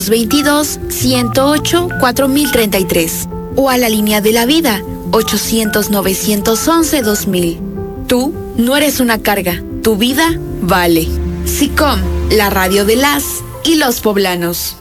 22-108-4033 o a la línea de la vida 800-911-2000. Tú no eres una carga, tu vida vale. SICOM, la radio de las y los poblanos.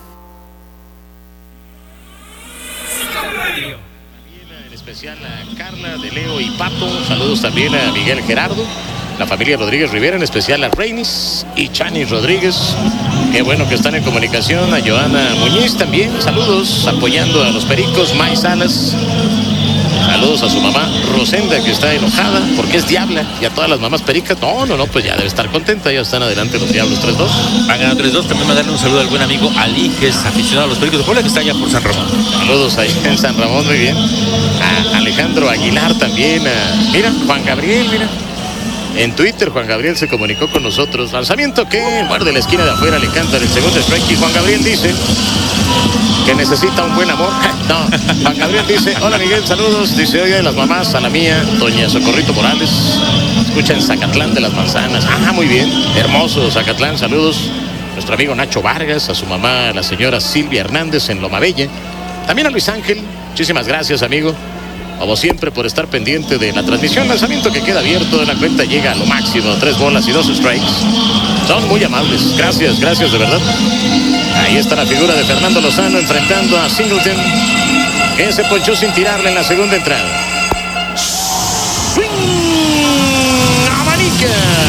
En especial a Carla, de Leo y Pato. Saludos también a Miguel Gerardo, la familia Rodríguez Rivera, en especial a Reinis y Chani Rodríguez. Qué bueno que están en comunicación. A Joana Muñiz también. Saludos, apoyando a los Pericos. May Salas. Saludos a su mamá Rosenda, que está enojada porque es diabla. Y a todas las mamás pericas. No, pues ya debe estar contenta. Ya están adelante los Diablos 3-2. Van ganando 3-2. También mandarle un saludo al buen amigo Ali, que es aficionado a los Pericos de Puebla, que está allá por San Ramón. Saludos ahí en San Ramón, muy bien. A Alejandro Aguilar también. Mira, Juan Gabriel, mira. En Twitter, Juan Gabriel se comunicó con nosotros. Lanzamiento que muerde la esquina de afuera, le canta el segundo strike. Y Juan Gabriel dice que necesita un buen amor. No, Juan Gabriel dice: hola Miguel, saludos. Dice: oye, las mamás, a la mía, doña Socorrito Morales, escucha en Zacatlán de las Manzanas. Muy bien, hermoso Zacatlán, saludos. Nuestro amigo Nacho Vargas, a su mamá, la señora Silvia Hernández en Loma Bella. También a Luis Ángel, muchísimas gracias, amigo. Como siempre, por estar pendiente de la transmisión. Lanzamiento que queda abierto, la cuenta lega a lo máximo, 3 bolas y 2 strikes. Son muy amables, gracias de verdad. Ahí está la figura de Fernando Lozano enfrentando a Singleton, que se ponchó sin tirarle en la segunda entrada. Swing, abanica.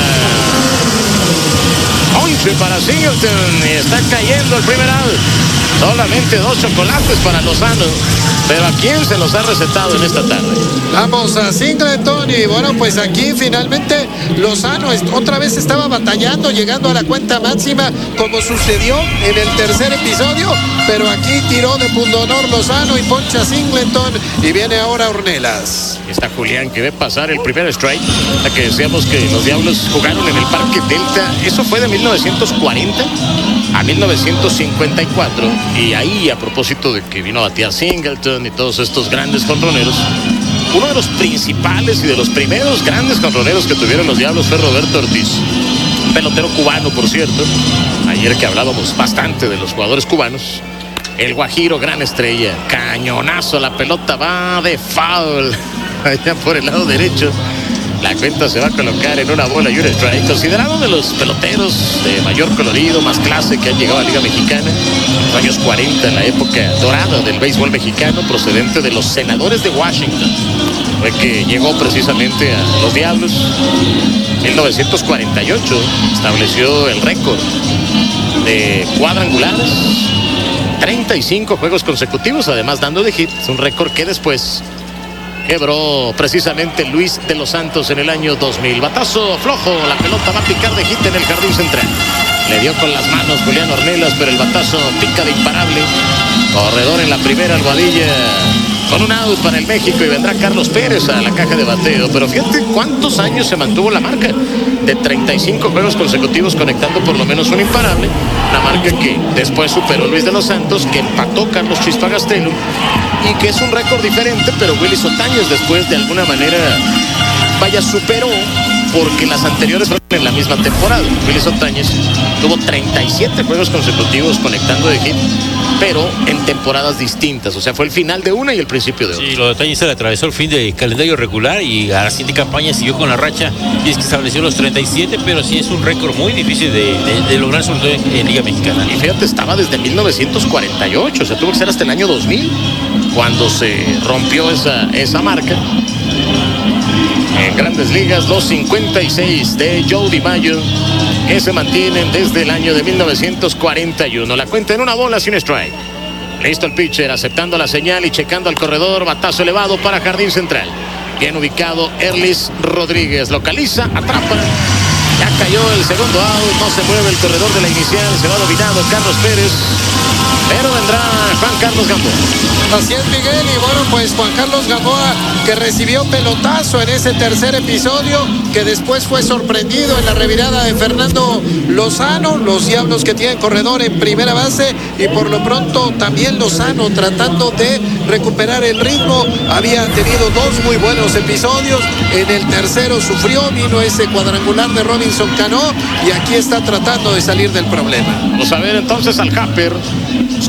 Ponche para Singleton y está cayendo el primer out. Solamente 2 chocolates para Lozano. Pero ¿a quién se los ha recetado en esta tarde? Vamos a Singleton y bueno, pues aquí finalmente Lozano otra vez estaba batallando, llegando a la cuenta máxima como sucedió en el tercer episodio, pero aquí tiró de pundonor Lozano y poncha Singleton y viene ahora Ornelas. Está Julián que ve pasar el primer strike. La que decíamos que los Diablos jugaron en el Parque Delta, eso fue de 1940 a 1954, y ahí, a propósito de que vino a batear Singleton y todos estos grandes jonroneros, uno de los principales y de los primeros grandes jonroneros que tuvieron los Diablos fue Roberto Ortiz, un pelotero cubano, por cierto. Ayer que hablábamos bastante de los jugadores cubanos, el Guajiro, gran estrella, cañonazo, la pelota va de foul allá por el lado derecho. La cuenta se va a colocar en 1 bola y 1 strike. Considerado de los peloteros de mayor colorido, más clase que han llegado a la Liga Mexicana en los años 40, en la época dorada del béisbol mexicano, procedente de los Senadores de Washington. Fue que llegó precisamente a los Diablos. En 1948 estableció el récord de cuadrangulares, 35 juegos consecutivos, además dando de hits, un récord que después quebró precisamente Luis de los Santos en el año 2000. Batazo flojo, la pelota va a picar de hit en el jardín central. Le dio con las manos Julián Ornelas, pero el batazo pica de imparable. Corredor en la primera, Almohadilla con un out para el México, y vendrá Carlos Pérez a la caja de bateo. Pero fíjate cuántos años se mantuvo la marca de 35 juegos consecutivos conectando por lo menos un imparable, la marca que después superó Luis de los Santos, que empató Carlos Chispa Gastelum, y que es un récord diferente, pero Willy Sotañez después de alguna manera superó, porque las anteriores fueron en la misma temporada. Willy Sotañez tuvo 37 juegos consecutivos conectando de hit, pero en temporadas distintas. O sea, fue el final de una y el principio de otra. Sí, lo de Tañez se le atravesó el fin de calendario regular y a la siguiente campaña siguió con la racha, y es que estableció los 37, pero sí es un récord muy difícil de lograr, sobre todo en Liga Mexicana. Y fíjate, estaba desde 1948, o sea, tuvo que ser hasta el año 2000 cuando se rompió esa marca. En Grandes Ligas, los 56 de Joe DiMaggio, que se mantienen desde el año de 1941. La cuenta en 1 bola sin strike. Listo el pitcher, aceptando la señal y checando al corredor. Batazo elevado para jardín central. Bien ubicado Erlis Rodríguez. Localiza, atrapa. Ya cayó el segundo out. No se mueve el corredor de la inicial. Se va dominado Carlos Pérez, pero vendrá Juan Carlos Gamboa. Así es, Miguel, y bueno, pues Juan Carlos Gamboa, que recibió pelotazo en ese tercer episodio, que después fue sorprendido en la revirada de Fernando Lozano. Los Diablos que tienen corredor en primera base, y por lo pronto también Lozano tratando de recuperar el ritmo. Había tenido 2 muy buenos episodios. En el tercero sufrió, vino ese cuadrangular de Robinson Cano, y aquí está tratando de salir del problema. Vamos a ver entonces al Happer.